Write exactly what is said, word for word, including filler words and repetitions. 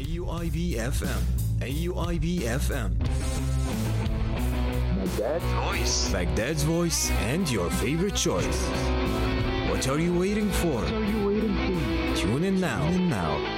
A U I B F M. A U I B F M. Baghdad's voice. Baghdad's voice and your favorite choice. What are you waiting for? What are you waiting for? Tune in now. Tune in now.